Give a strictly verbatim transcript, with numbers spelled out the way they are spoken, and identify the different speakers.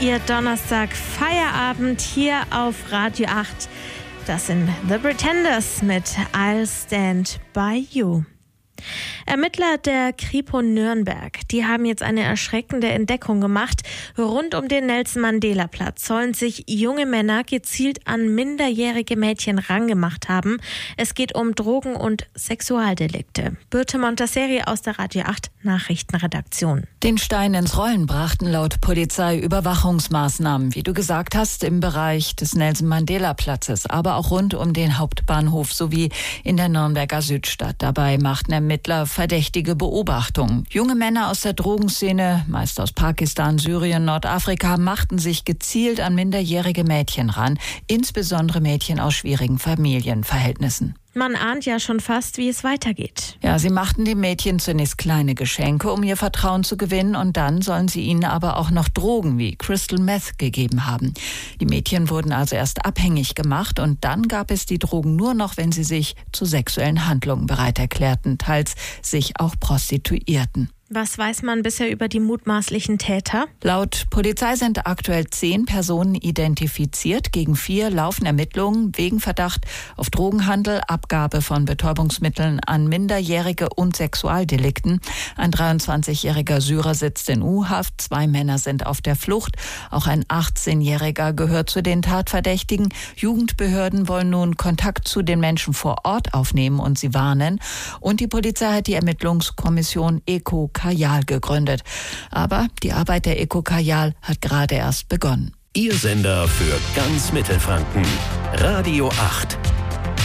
Speaker 1: Ihr Donnerstag-Feierabend hier auf Radio acht. Das sind The Pretenders mit I'll Stand By You. Ermittler der Kripo Nürnberg, die haben jetzt eine erschreckende Entdeckung gemacht. Rund um den Nelson-Mandela-Platz sollen sich junge Männer gezielt an minderjährige Mädchen rangemacht haben. Es geht um Drogen- und Sexualdelikte. Birte Montasseri aus der Radio acht Nachrichtenredaktion.
Speaker 2: Den Stein ins Rollen brachten laut Polizei Überwachungsmaßnahmen, wie du gesagt hast, im Bereich des Nelson-Mandela-Platzes, aber auch rund um den Hauptbahnhof sowie in der Nürnberger Südstadt. Dabei machten Ermittler verdächtige Beobachtungen. Junge Männer aus der Drogenszene, meist aus Pakistan, Syrien, Nordafrika, machten sich gezielt an minderjährige Mädchen ran, insbesondere Mädchen aus schwierigen Familienverhältnissen.
Speaker 1: Man ahnt ja schon fast, wie es weitergeht.
Speaker 2: Ja, sie machten den Mädchen zunächst kleine Geschenke, um ihr Vertrauen zu gewinnen, und dann sollen sie ihnen aber auch noch Drogen wie Crystal Meth gegeben haben. Die Mädchen wurden also erst abhängig gemacht und dann gab es die Drogen nur noch, wenn sie sich zu sexuellen Handlungen bereit erklärten, teils sich auch prostituierten.
Speaker 1: Was weiß man bisher über die mutmaßlichen Täter?
Speaker 2: Laut Polizei sind aktuell zehn Personen identifiziert. Gegen vier laufen Ermittlungen wegen Verdacht auf Drogenhandel, Abgabe von Betäubungsmitteln an Minderjährige und Sexualdelikten. Ein dreiundzwanzigjähriger Syrer sitzt in U-Haft, zwei Männer sind auf der Flucht. Auch ein achtzehnjähriger gehört zu den Tatverdächtigen. Jugendbehörden wollen nun Kontakt zu den Menschen vor Ort aufnehmen und sie warnen. Und die Polizei hat die Ermittlungskommission ECO Kajal gegründet. Aber die Arbeit der ECO Kajal hat gerade erst begonnen.
Speaker 3: Ihr Sender für ganz Mittelfranken. Radio acht.